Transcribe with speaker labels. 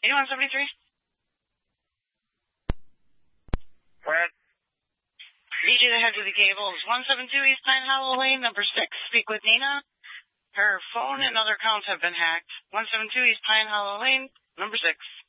Speaker 1: 8173?
Speaker 2: What?
Speaker 1: DJ the head to the cables. 172 East Pine Hollow Lane, number 6. Speak with Nina. Her phone and other accounts have been hacked. 172 East Pine Hollow Lane, number 6.